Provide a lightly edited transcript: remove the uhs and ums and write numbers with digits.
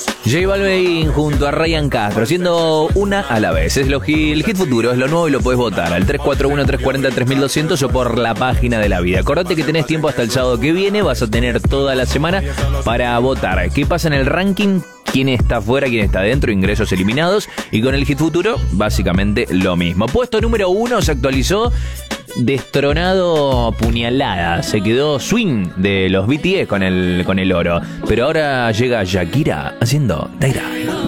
J Balvin junto a Ryan Castro, siendo una a la vez. Es el hit futuro, es lo nuevo y lo podés votar al 341-340-3200 o por la página de la vida. Acordate que tenés tiempo hasta el sábado que viene, vas a tener toda la semana para votar. ¿Qué pasa en el ranking? ¿Quién está fuera, quién está dentro? Ingresos eliminados. Y con el hit futuro, básicamente lo mismo. Puesto número 1 se actualizó. Destronado puñalada, se quedó Swing de los BTS con el oro, pero ahora llega Shakira haciendo Daira.